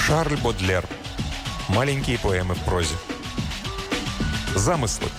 Шарль Бодлер. Маленькие поэмы в прозе. Замыслы.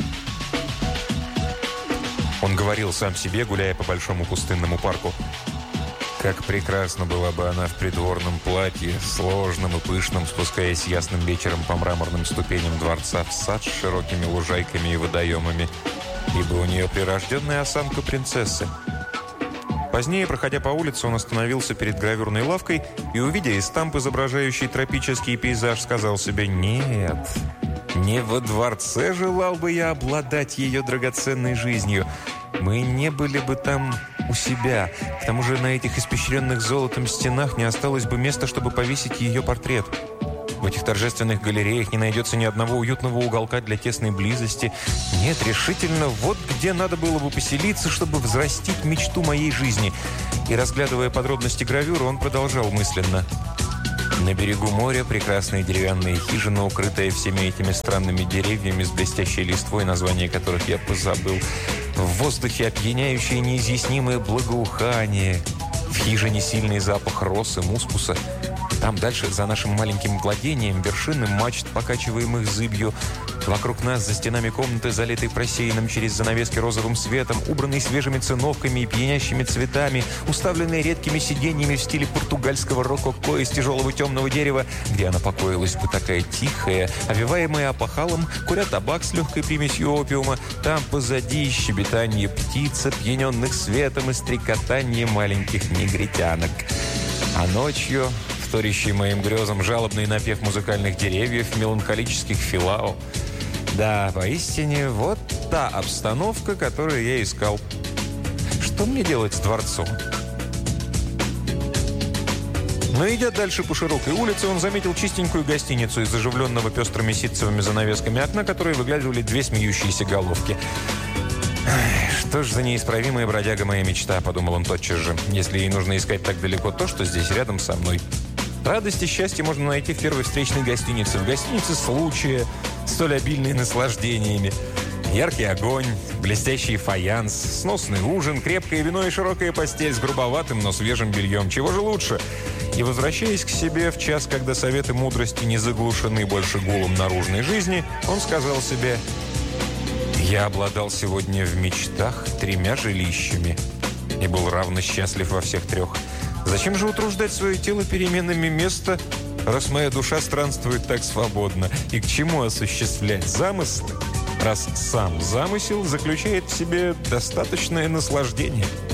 Он говорил сам себе, гуляя по большому пустынному парку. Как прекрасно была бы она в придворном платье, сложном и пышном, спускаясь ясным вечером по мраморным ступеням дворца в сад с широкими лужайками и водоемами, ибо у нее прирожденная осанка принцессы. Позднее, проходя по улице, он остановился перед гравюрной лавкой и, увидя эстамп, изображающий тропический пейзаж, сказал себе: «Нет, не во дворце желал бы я обладать ее драгоценной жизнью. Мы не были бы там у себя. К тому же на этих испещренных золотом стенах не осталось бы места, чтобы повесить ее портрет. В этих торжественных галереях не найдется ни одного уютного уголка для тесной близости. Нет, решительно, вот где надо было бы поселиться, чтобы взрастить мечту моей жизни». И, разглядывая подробности гравюры, он продолжал мысленно: «На берегу моря прекрасные деревянные хижины, укрытые всеми этими странными деревьями с блестящей листвой, названия которых я позабыл. В воздухе опьяняющее неизъяснимое благоухание. В хижине сильный запах роз и мускуса. Там дальше, за нашим маленьким владением, вершины мачт, покачиваемых зыбью. Вокруг нас, за стенами комнаты, залитой просеянным через занавески розовым светом, убранной свежими циновками и пьянящими цветами, уставленной редкими сиденьями в стиле португальского рококо из тяжелого темного дерева, где она покоилась бы такая тихая, овиваемая опахалом, куря табак с легкой примесью опиума. Там позади щебетание птиц, опьяненных светом, и стрекотание маленьких негритянок. А ночью, вторящий моим грезам, жалобный напев музыкальных деревьев, меланхолических филао. Да, поистине, вот та обстановка, которую я искал. Что мне делать с дворцом?» Но, идя дальше по широкой улице, он заметил чистенькую гостиницу из оживленного пестрыми ситцевыми занавесками окна, которые выглядывали две смеющиеся головки. «Что ж за неисправимая бродяга моя мечта», — подумал он тотчас же, «если ей нужно искать так далеко то, что здесь рядом со мной. Радость и счастье можно найти в первой встречной гостинице, в гостинице случая, столь обильной наслаждениями. Яркий огонь, блестящий фаянс, сносный ужин, крепкое вино и широкая постель с грубоватым, но свежим бельем. Чего же лучше?» И, возвращаясь к себе в час, когда советы мудрости не заглушены больше гулом наружной жизни, он сказал себе: «Я обладал сегодня в мечтах 3 жилищами и был равно счастлив во всех 3. Зачем же утруждать свое тело переменами места, раз моя душа странствует так свободно? И к чему осуществлять замыслы, раз сам замысел заключает в себе достаточное наслаждение?»